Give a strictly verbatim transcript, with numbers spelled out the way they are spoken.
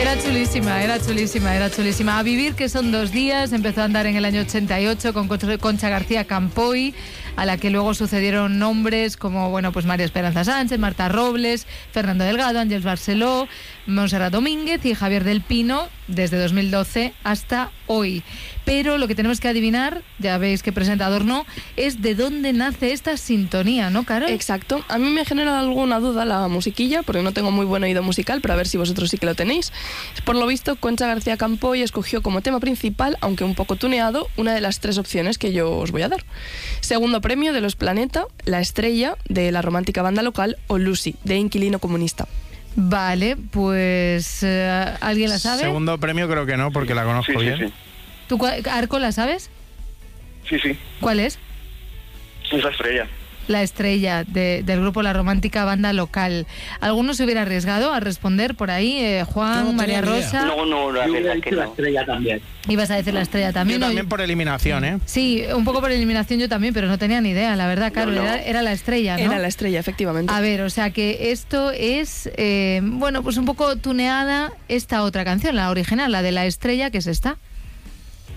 Era chulísima, era chulísima, era chulísima. A vivir, que son dos días, empezó a andar en el año ochenta y ocho con Concha García Campoy, a la que luego sucedieron nombres como, bueno, pues María Esperanza Sánchez, Marta Robles, Fernando Delgado, Ángeles Barceló, Montserrat Domínguez y Javier del Pino, desde dos mil doce hasta hoy. Pero lo que tenemos que adivinar, ya veis qué presentador no, es de dónde nace esta sintonía, ¿no, Carol? Exacto. A mí me genera alguna duda la musiquilla, porque no tengo muy buen oído musical, pero a ver si vosotros sí que lo tenéis. Por lo visto, Concha García Campoy escogió como tema principal, aunque un poco tuneado, una de las tres opciones que yo os voy a dar. Segundo premio de Los Planeta, La Estrella, de la romántica banda local, o Lucy, de Inquilino Comunista. Vale, pues uh, ¿alguien la sabe? Segundo premio creo que no, porque la conozco Sí, sí, bien. sí. ¿Tú, Arco, la sabes? Sí, sí. ¿Cuál es? Es La Estrella. La Estrella, de, del grupo La Romántica Banda Local. ¿Alguno se hubiera arriesgado a responder por ahí? Eh, Juan, No María tenía ni idea. Rosa. No, no, la Yo verdad hubiera que dicho La no. Estrella también. Ibas a decir La Estrella Yo también. ¿no? también por eliminación, ¿eh? Sí, un poco por eliminación yo también, pero no tenía ni idea, la verdad, Carol. No, no. Era, era La Estrella, ¿no? Era La Estrella, efectivamente. A ver, o sea que esto es, eh, bueno, pues un poco tuneada esta otra canción, la original, la de La Estrella, que es esta.